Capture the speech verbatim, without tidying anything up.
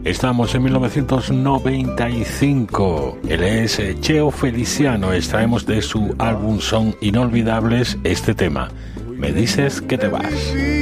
Estamos en mil novecientos noventa y cinco. Él es Cheo Feliciano. Extraemos de su álbum Son Inolvidables este tema. Me dices que te vas.